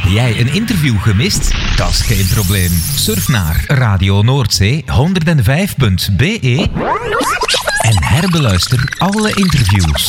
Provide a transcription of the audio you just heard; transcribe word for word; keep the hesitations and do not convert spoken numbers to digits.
Heb jij een interview gemist? Dat is geen probleem. Surf naar Radio Noordzee honderdvijf punt be en herbeluister alle interviews.